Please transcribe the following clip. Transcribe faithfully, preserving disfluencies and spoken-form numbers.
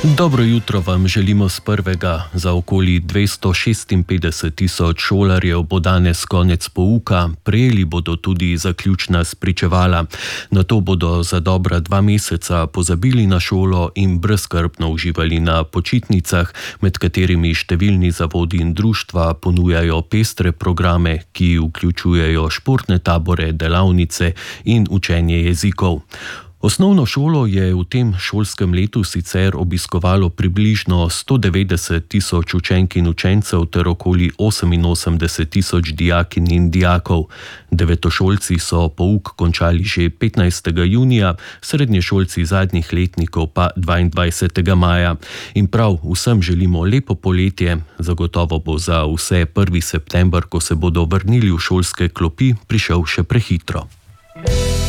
Dobro jutro vam želimo z prvega. Za okoli dvesto šestinpetdeset tisoč šolarjev bo danes konec pouka, prejeli bodo tudi zaključna spričevala. Nato bodo za dobra dva meseca pozabili na šolo in brezskrbno uživali na počitnicah, med katerimi številni zavodi in društva ponujajo pestre programe, ki vključujejo športne tabore, delavnice in učenje jezikov. Osnovno šolo je v tem šolskem letu sicer obiskovalo približno sto devetdeset tisoč učenk in učencev ter okoli oseminosemdeset tisoč dijakinj in dijakov. Devetošolci so pouk končali že petnajstega junija, srednješolci zadnjih letnikov pa dvaindvajsetega maja. In prav vsem želimo lepo poletje, zagotovo bo za vse prvi september, ko se bodo vrnili v šolske klopi, prišel še prehitro.